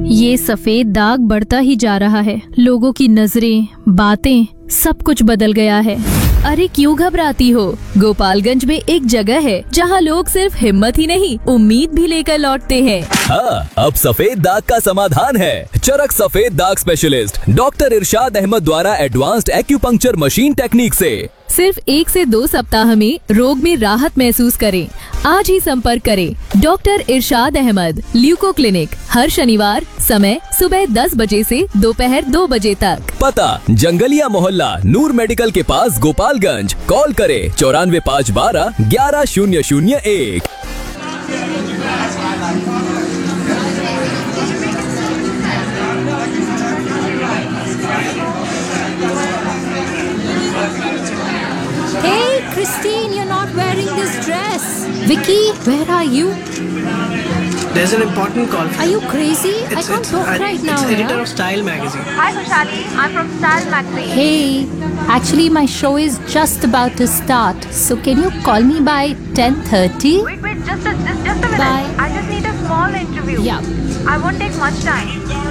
ये सफेद दाग बढ़ता ही जा रहा है। लोगों की नजरें, बातें, सब कुछ बदल गया है। अरे क्यों घबराती हो? गोपालगंज में एक जगह है जहाँ लोग सिर्फ हिम्मत ही नहीं, उम्मीद भी लेकर लौटते हैं। हाँ, अब सफेद दाग का समाधान है। चरक सफेद दाग स्पेशलिस्ट डॉक्टर इरशाद अहमद द्वारा एडवांस्ड एक्यूपंक्चर मशीन टेक्निक से सिर्फ 1 से 2 सप्ताह में रोग में राहत महसूस करें। आज ही संपर्क करें डॉक्टर इरशाद अहमद, ल्यूको क्लिनिक, हर शनिवार, समय सुबह 10 बजे से दोपहर 2 बजे तक। पता जंगलिया मोहल्ला, नूर मेडिकल के पास, गोपालगंज। कॉल करें 94 512 11001। Hey, Christine, you're not wearing this dress. Vicky, where are you? There's an important call. Are you crazy? I can't talk right now. It's editor Yeah? of Style magazine. Hi Khushali, I'm from Style Magazine. Hey, actually my show is just about to start. So can you call me by 10:30? Wait, just a minute. Bye. I just need a small interview. Yeah. I won't take much time.